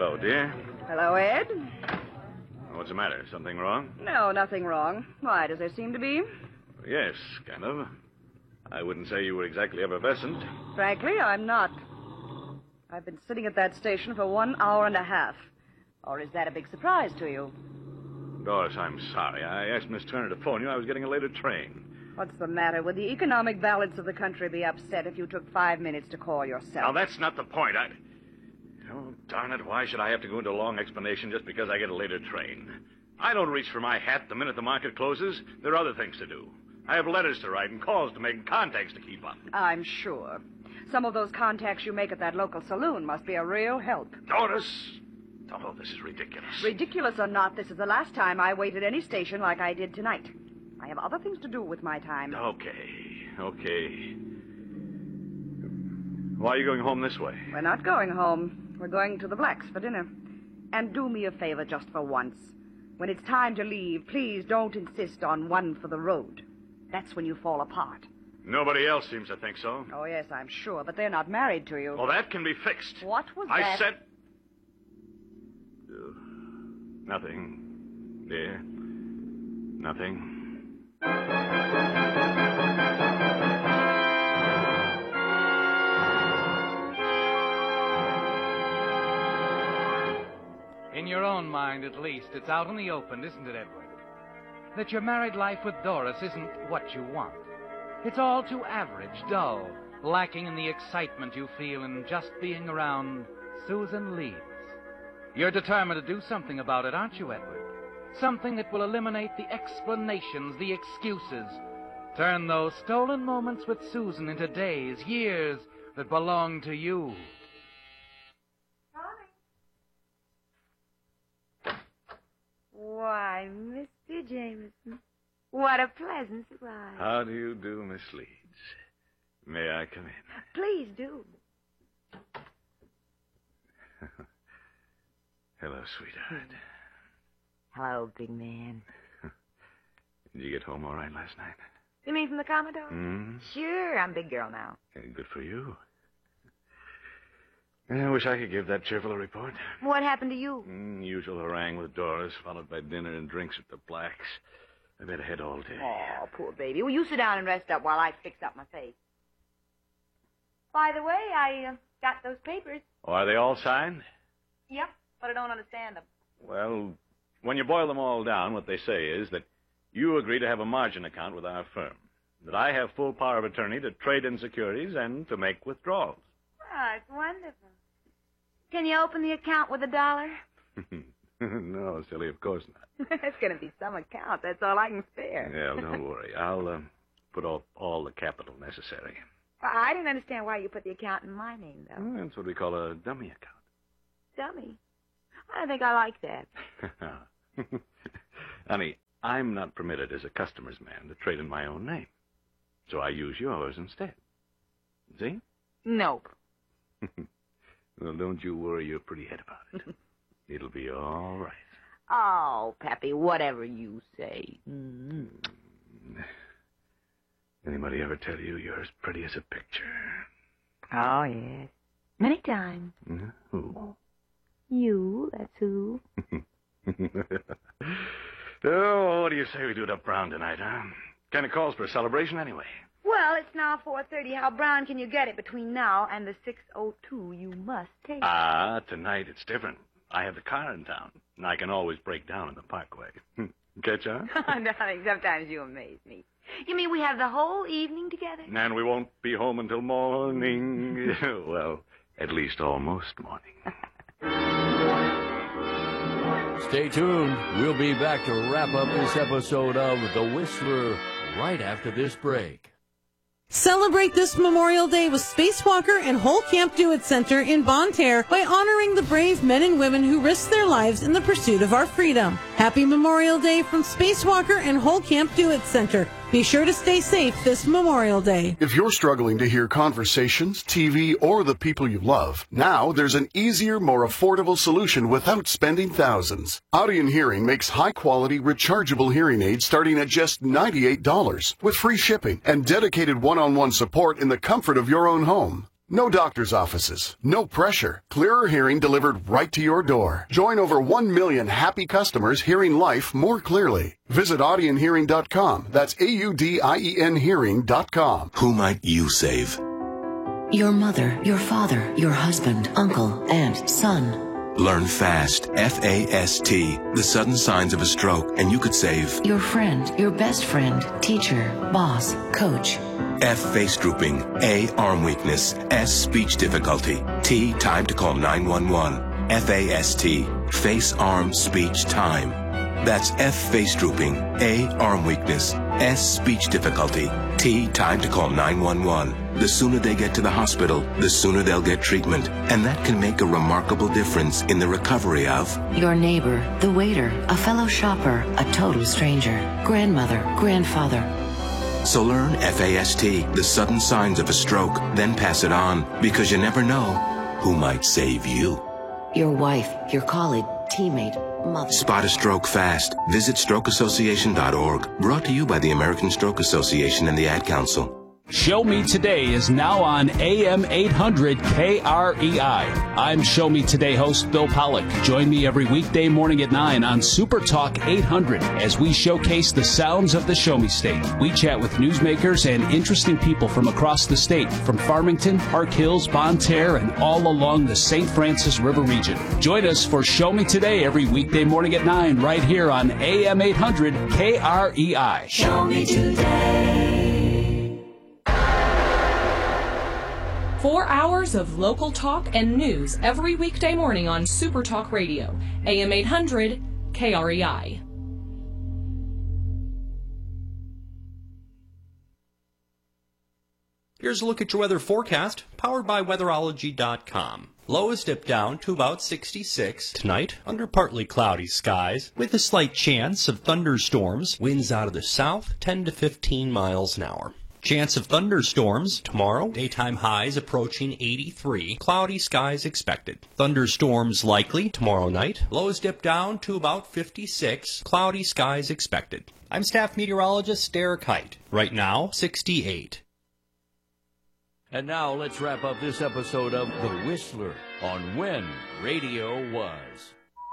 Hello, dear. Hello, Ed. What's the matter? Something wrong? No, nothing wrong. Why, does there seem to be? Yes, kind of. I wouldn't say you were exactly effervescent. Frankly, I'm not. I've been sitting at that station for 1 hour and a half. Or is that a big surprise to you? Doris, I'm sorry. I asked Miss Turner to phone you. I was getting a later train. What's the matter? Would the economic balance of the country be upset if you took 5 minutes to call yourself? Now, that's not the point. Oh, darn it. Why should I have to go into a long explanation just because I get a later train? I don't reach for my hat the minute the market closes. There are other things to do. I have letters to write and calls to make and contacts to keep up. I'm sure. Some of those contacts you make at that local saloon must be a real help. Doris! Oh, this is ridiculous. Ridiculous or not, this is the last time I wait at any station like I did tonight. I have other things to do with my time. Okay. Why are you going home this way? We're not going home. We're going to the Blacks for dinner. And do me a favor just for once. When it's time to leave, please don't insist on one for the road. That's when you fall apart. Nobody else seems to think so. Oh, yes, I'm sure, but they're not married to you. Well, that can be fixed. What was I that? said... Nothing, dear. Nothing. In your own mind, at least, it's out in the open, isn't it, Edward? That your married life with Doris isn't what you want. It's all too average, dull, lacking in the excitement you feel in just being around Susan Leeds. You're determined to do something about it, aren't you, Edward? Something that will eliminate the explanations, the excuses. Turn those stolen moments with Susan into days, years that belong to you. Why, Mr. Jameson, what a pleasant surprise. How do you do, Miss Leeds? May I come in? Please do. Hello, sweetheart. Hello, big man. Did you get home all right last night? You mean from the Commodore? Mm-hmm. Sure, I'm a big girl now. Good for you. I wish I could give that cheerful a report. What happened to you? Usual harangue with Doris, followed by dinner and drinks at the Blacks. I've had a head all day. Oh, poor baby. Well, you sit down and rest up while I fix up my face. By the way, I got those papers. Oh, are they all signed? Yep, but I don't understand them. Well, when you boil them all down, what they say is that you agree to have a margin account with our firm, that I have full power of attorney to trade in securities and to make withdrawals. Oh, it's wonderful. Can you open the account with $1? No, silly, of course not. It's going to be some account. That's all I can spare. Yeah, don't worry. I'll put all the capital necessary. I didn't understand why you put the account in my name, though. Well, that's what we call a dummy account. Dummy? I don't think I like that. Honey, I'm not permitted as a customer's man to trade in my own name. So I use yours instead. See? Nope. Well, don't you worry your pretty head about it. It'll be all right. Oh, Pappy, whatever you say. Mm-hmm. Anybody ever tell you you're as pretty as a picture? Oh, yes. Many times. Who? You, that's who. Oh, what do you say we do it up brown tonight, huh? Kind of calls for a celebration anyway. Well, it's now 4:30. How brown can you get it between now and the 6:02 you must take? Tonight it's different. I have the car in town, and I can always break down in the parkway. Catch on? Darling, sometimes you amaze me. You mean we have the whole evening together? And we won't be home until morning. Well, at least almost morning. Stay tuned. We'll be back to wrap up this episode of The Whistler right after this break. Celebrate this Memorial Day with Spacewalker and Whole Camp Do It Center in Bonne Terre by honoring the brave men and women who risked their lives in the pursuit of our freedom. Happy Memorial Day from Spacewalker and Whole Camp Do It Center. Be sure to stay safe this Memorial Day. If you're struggling to hear conversations, TV, or the people you love, now there's an easier, more affordable solution without spending thousands. Audion Hearing makes high-quality, rechargeable hearing aids starting at just $98 with free shipping and dedicated one-on-one support in the comfort of your own home. No doctor's offices, no pressure. Clearer hearing delivered right to your door. Join over 1 million happy customers hearing life more clearly. Visit audionhearing.com. That's AUDIEN hearing.com. Who might you save? Your mother, your father, your husband, uncle, aunt, son. Learn FAST, F-A-S-T, the sudden signs of a stroke, and you could save your friend, your best friend, teacher, boss, coach. F, face drooping. A, arm weakness. S, speech difficulty. T, time to call 911. F-A-S-T, face, arm, speech, time. That's F, face drooping. A, arm weakness. S, speech difficulty. T, time to call 911. The sooner they get to the hospital, the sooner they'll get treatment. And that can make a remarkable difference in the recovery of your neighbor, the waiter, a fellow shopper, a total stranger, grandmother, grandfather. So learn FAST, the sudden signs of a stroke, then pass it on, because you never know who might save you. Your wife, your colleague, teammate, mother. Spot a stroke fast. Visit strokeassociation.org. Brought to you by the American Stroke Association and the Ad Council. Show Me Today is now on AM 800 KREI. I'm Show Me Today host Bill Pollock. Join me every weekday morning at 9 on Super Talk 800 as we showcase the sounds of the Show Me State. We chat with newsmakers and interesting people from across the state, from Farmington, Park Hills, Bonne Terre, and all along the St. Francis River region. Join us for Show Me Today every weekday morning at 9 right here on AM 800 KREI. Show Me Today. 4 hours of local talk and news every weekday morning on Super Talk Radio, AM 800 KREI. Here's a look at your weather forecast, powered by weatherology.com. Lows dip down to about 66 tonight under partly cloudy skies with a slight chance of thunderstorms. Winds out of the south 10 to 15 miles an hour. Chance of thunderstorms tomorrow. Daytime highs approaching 83. Cloudy skies expected. Thunderstorms likely tomorrow night. Lows dip down to about 56. Cloudy skies expected. I'm staff meteorologist Derek Height. Right now, 68. And now let's wrap up this episode of The Whistler on When Radio Was.